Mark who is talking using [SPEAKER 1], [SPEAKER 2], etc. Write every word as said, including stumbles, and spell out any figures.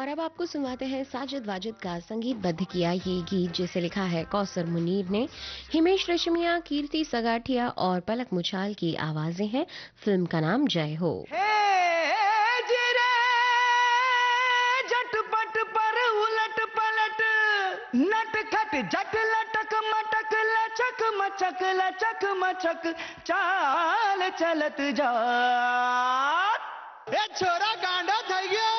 [SPEAKER 1] और अब आपको सुनवाते हैं साजिद वाजिद का संगीतबद्ध किया ये गीत, जिसे लिखा है कौसर मुनीर ने। हिमेश रेशमिया, कीर्ति सगाठिया और पलक मुछाल की आवाजें हैं। फिल्म का नाम जय हो।
[SPEAKER 2] हे जिरे झटपट पर उलट पलट नटखट जट लटक मटक लचक मचक लचक मचक चाल चलत जा। ए छोरा गांडा થઈ ગયો।